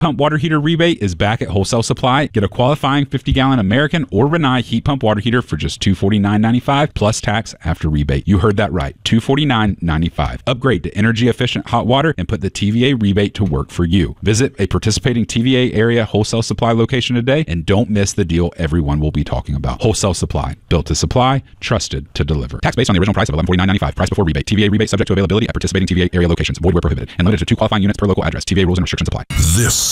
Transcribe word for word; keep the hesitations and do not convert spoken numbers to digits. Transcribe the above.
Pump water heater rebate is back at Wholesale Supply. Get a qualifying fifty gallon American or Rinnai heat pump water heater for just two hundred forty-nine dollars and ninety-five cents plus tax after rebate. You heard that right, two hundred forty-nine dollars and ninety-five cents. Upgrade to energy efficient hot water and put the T V A rebate to work for you. Visit a participating T V A area Wholesale Supply location today and don't miss the deal everyone will be talking about. Wholesale Supply, built to supply, trusted to deliver. Tax based on the original price of eleven forty-nine ninety-five. Price before rebate. T V A rebate subject to availability at participating T V A area locations. Void where prohibited and limited to two qualifying units per local address. T V A rules and restrictions apply. This